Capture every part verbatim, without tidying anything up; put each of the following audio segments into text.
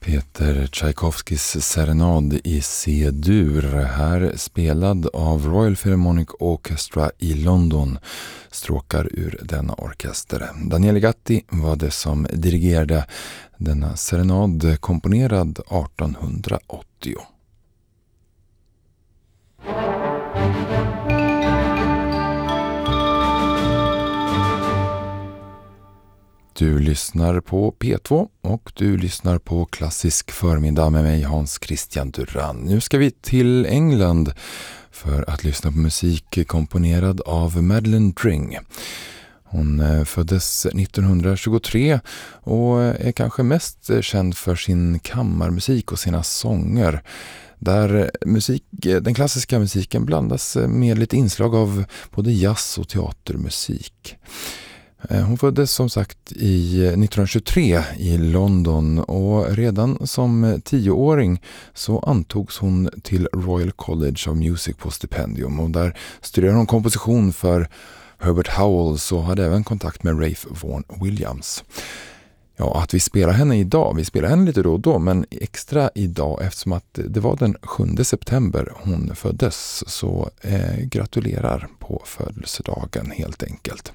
Peter Tchaikovskys serenad i C-dur, här spelad av Royal Philharmonic Orchestra i London, stråkar ur denna orkester. Daniele Gatti var det som dirigerade denna serenad, komponerad artonhundraåttio. Du lyssnar på P två och du lyssnar på Klassisk förmiddag med mig, Hans Christian Duran. Nu ska vi till England för att lyssna på musik komponerad av Madeleine Dring. Hon föddes nittonhundratjugotre och är kanske mest känd för sin kammarmusik och sina sånger, där musik, den klassiska musiken blandas med lite inslag av både jazz och teatermusik. Hon föddes som sagt i nittonhundratjugotre i London och redan som tioåring så antogs hon till Royal College of Music på stipendium, och där studerade hon komposition för Herbert Howells och hade även kontakt med Ralph Vaughan Williams. Ja, att vi spelar henne idag, vi spelar henne lite då och då, men extra idag eftersom att det var den sjunde september hon föddes, så eh, gratulerar på födelsedagen helt enkelt.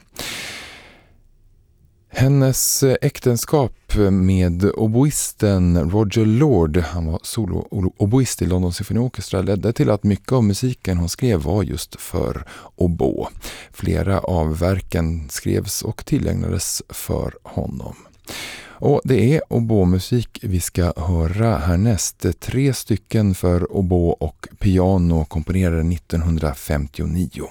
Hennes äktenskap med oboisten Roger Lord, han var solo-oboist i London Symphony Orchestra, ledde till att mycket av musiken hon skrev var just för obo. Flera av verken skrevs och tillägnades för honom. Och det är obomusik vi ska höra härnäst. Tre stycken för obo och piano, komponerade nittonhundrafemtionio.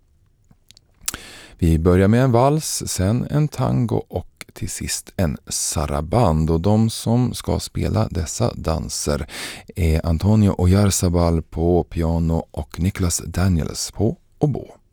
Vi börjar med en vals, sen en tango och till sist en saraband. Och de som ska spela dessa danser är Antonio Oyarzabal på piano och Nicholas Daniels på obo.